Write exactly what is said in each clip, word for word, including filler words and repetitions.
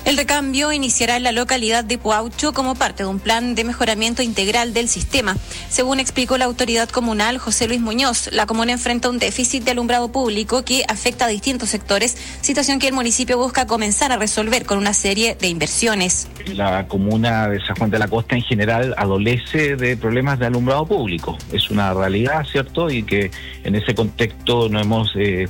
El recambio iniciará en la localidad de Puaucho como parte de un plan de mejoramiento integral del sistema. Según explicó la autoridad comunal José Luis Muñoz, la comuna enfrenta un déficit de alumbrado público que afecta a distintos sectores, situación que el municipio busca comenzar a resolver con una serie de inversiones. La comuna de San Juan de la Costa en general adolece de problemas de alumbrado público. Es una realidad, ¿cierto? Y que en ese contexto no hemos... Eh,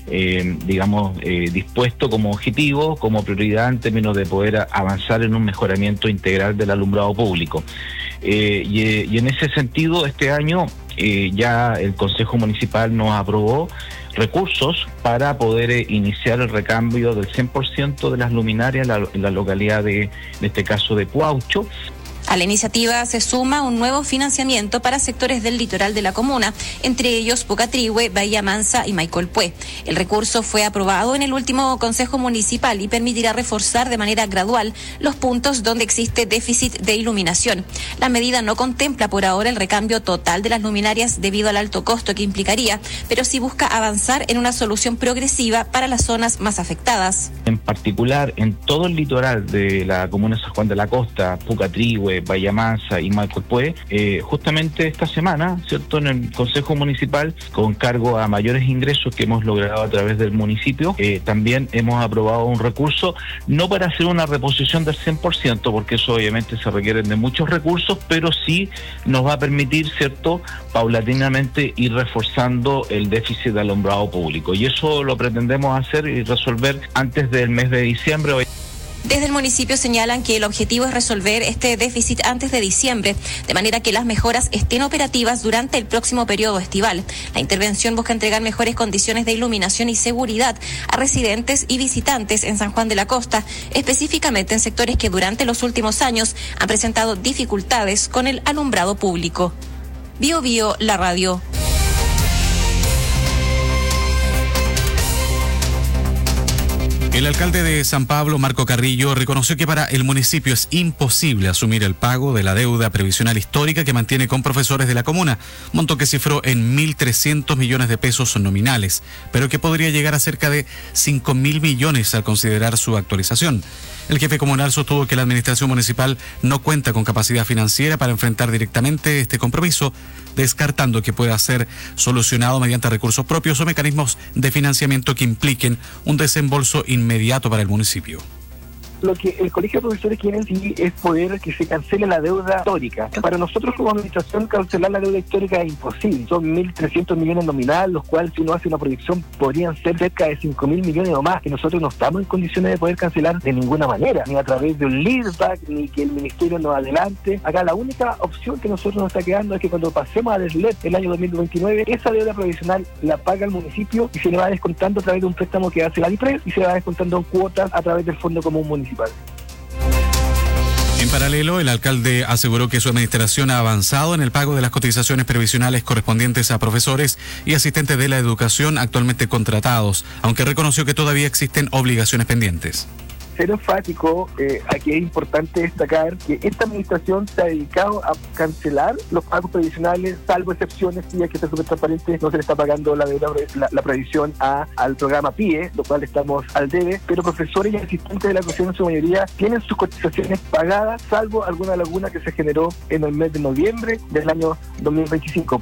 Eh, digamos, eh, dispuesto como objetivo, como prioridad en términos de poder a, avanzar en un mejoramiento integral del alumbrado público. Eh, y, y en ese sentido, este año eh, ya el Consejo Municipal nos aprobó recursos para poder eh, iniciar el recambio del cien por ciento de las luminarias en la, en la localidad de, en este caso de Puaucho. A la iniciativa se suma un nuevo financiamiento para sectores del litoral de la comuna, entre ellos Pucatrihue, Bahía Mansa y Maicolpué. El recurso fue aprobado en el último Consejo Municipal y permitirá reforzar de manera gradual los puntos donde existe déficit de iluminación. La medida no contempla por ahora el recambio total de las luminarias debido al alto costo que implicaría, pero sí busca avanzar en una solución progresiva para las zonas más afectadas. En particular, en todo el litoral de la comuna de San Juan de la Costa, Pucatrihue, Bahía Mansa y Maicolpué, eh, justamente esta semana, ¿cierto?, en el Consejo Municipal, con cargo a mayores ingresos que hemos logrado a través del municipio, eh, también hemos aprobado un recurso, no para hacer una reposición del cien por ciento, porque eso obviamente se requieren de muchos recursos, pero sí nos va a permitir, ¿cierto?, paulatinamente ir reforzando el déficit de alumbrado público. Y eso lo pretendemos hacer y resolver antes del mes de diciembre. Desde el municipio señalan que el objetivo es resolver este déficit antes de diciembre, de manera que las mejoras estén operativas durante el próximo periodo estival. La intervención busca entregar mejores condiciones de iluminación y seguridad a residentes y visitantes en San Juan de la Costa, específicamente en sectores que durante los últimos años han presentado dificultades con el alumbrado público. Bio Bio, la radio. El alcalde de San Pablo, Marco Carrillo, reconoció que para el municipio es imposible asumir el pago de la deuda previsional histórica que mantiene con profesores de la comuna, monto que cifró en mil trescientos millones de pesos nominales, pero que podría llegar a cerca de cinco mil millones al considerar su actualización. El jefe comunal sostuvo que la administración municipal no cuenta con capacidad financiera para enfrentar directamente este compromiso, descartando que pueda ser solucionado mediante recursos propios o mecanismos de financiamiento que impliquen un desembolso inmediato para el municipio. Lo que el Colegio de Profesores quiere en sí es poder que se cancele la deuda histórica. Para nosotros como administración cancelar la deuda histórica es imposible. Son mil trescientos millones nominal, los cuales si uno hace una proyección podrían ser cerca de cinco mil millones o más, que nosotros no estamos en condiciones de poder cancelar de ninguna manera, ni a través de un leaseback, ni que el ministerio nos adelante. Acá la única opción que nosotros nos está quedando es que cuando pasemos a DESLED el año dos mil veintinueve, esa deuda provisional la paga el municipio y se le va descontando a través de un préstamo que hace la DIPRES y se va descontando en cuotas a través del Fondo Común Municipal. En paralelo, el alcalde aseguró que su administración ha avanzado en el pago de las cotizaciones previsionales correspondientes a profesores y asistentes de la educación actualmente contratados, aunque reconoció que todavía existen obligaciones pendientes. Ser enfático, eh, aquí es importante destacar que esta administración se ha dedicado a cancelar los pagos previsionales, salvo excepciones, y hay que ser súper transparente, no se le está pagando la deuda, la, la previsión a, al programa P I E, lo cual estamos al debe, pero profesores y asistentes de la educación en su mayoría tienen sus cotizaciones pagadas, salvo alguna laguna que se generó en el mes de noviembre del año dos mil veinticinco.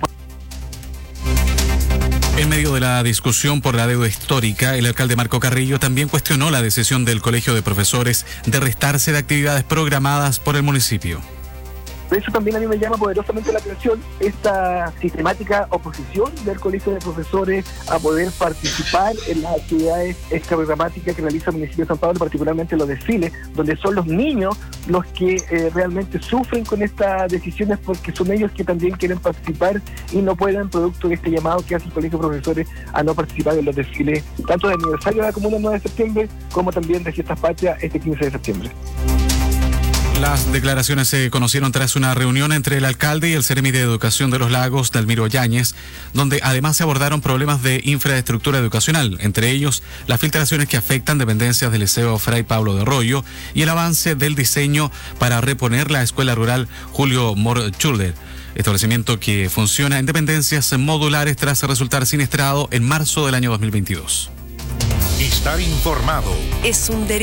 En medio de la discusión por la deuda histórica, el alcalde Marco Carrillo también cuestionó la decisión del Colegio de Profesores de restarse de actividades programadas por el municipio. Por eso también a mí me llama poderosamente la atención esta sistemática oposición del Colegio de Profesores a poder participar en las actividades extraprogramáticas que realiza el municipio de San Pablo, particularmente los desfiles, donde son los niños los que eh, realmente sufren con estas decisiones porque son ellos que también quieren participar y no pueden, producto de este llamado que hace el Colegio de Profesores a no participar en los desfiles, tanto del aniversario de la Comuna el nueve de septiembre, como también de Fiestas Patrias este quince de septiembre. Las declaraciones se conocieron tras una reunión entre el alcalde y el Seremi de Educación de los Lagos, Dalmiro Yáñez, donde además se abordaron problemas de infraestructura educacional, entre ellos las filtraciones que afectan dependencias del Liceo Fray Pablo de Rollo y el avance del diseño para reponer la Escuela Rural Julio Morchuller, establecimiento que funciona en dependencias modulares tras resultar siniestrado en marzo del año dos mil veintidós. Estar informado es un derecho.